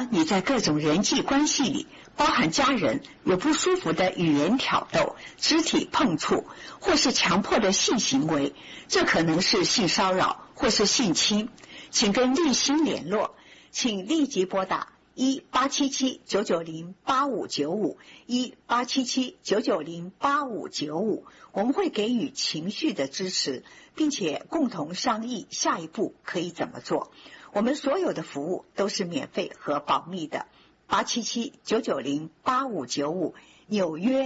得你在各种人际关系里，包含家人，有不舒服的语言挑逗、肢体碰触，或是强迫的性行为，这可能是性骚扰或是性侵，请跟立新联络，请立即拨打1877-990-8595 1877-990-8595，我们会给予情绪的支持，并且共同商议下一步可以怎么做。我们所有的服务都是免费和保密的。877-990-8595，纽约